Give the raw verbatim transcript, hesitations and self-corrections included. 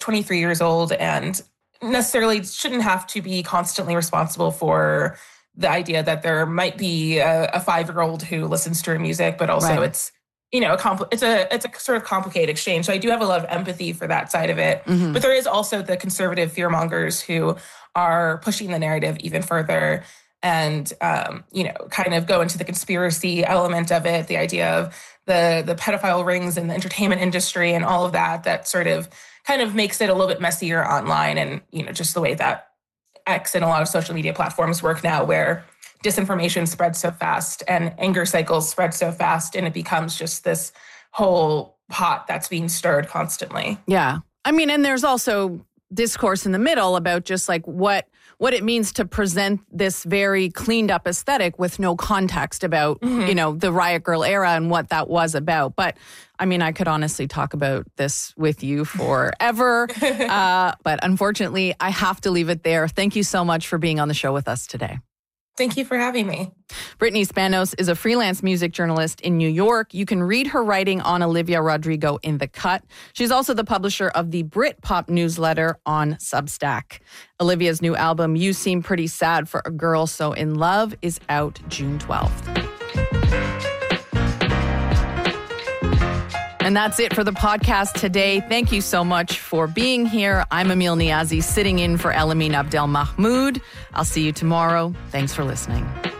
twenty-three years old and necessarily shouldn't have to be constantly responsible for the idea that there might be a, a five-year-old who listens to her music, but also right. it's, you know, a compl- it's a it's a sort of complicated exchange. So I do have a lot of empathy for that side of it. Mm-hmm. But there is also the conservative fearmongers who are pushing the narrative even further and, um, you know, kind of go into the conspiracy element of it, the idea of the the pedophile rings in the entertainment industry and all of that, that sort of kind of makes it a little bit messier online. And, you know, just the way that X and a lot of social media platforms work now, where disinformation spreads so fast and anger cycles spread so fast, and it becomes just this whole pot that's being stirred constantly. Yeah. I mean, and there's also discourse in the middle about just like what what it means to present this very cleaned up aesthetic with no context about, mm-hmm. you know, the Riot Grrrl era and what that was about. But I mean, I could honestly talk about this with you forever. uh, but unfortunately, I have to leave it there. Thank you so much for being on the show with us today. Thank you for having me. Brittany Spanos is a freelance music journalist in New York. You can read her writing on Olivia Rodrigo in The Cut. She's also the publisher of the Britpop newsletter on Substack. Olivia's new album, You Seem Pretty Sad for a Girl So in Love, is out June twelfth. And that's it for the podcast today. Thank you so much for being here. I'm Emil Niazi, sitting in for Elamin Abdelmahmoud. I'll see you tomorrow. Thanks for listening.